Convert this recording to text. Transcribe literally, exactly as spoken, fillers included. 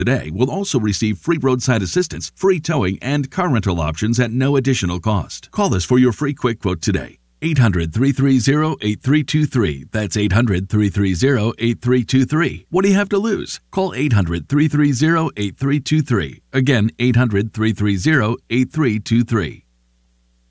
today will also receive free roadside assistance, free towing, and car rental options at no additional cost. Call us for your free quick quote today. eight hundred, three three zero, eight three two three. That's eight hundred, three three zero, eight three two three. What do you have to lose? Call eight hundred, three three zero, eight three two three. Again, eight hundred, three three zero, eight three two three.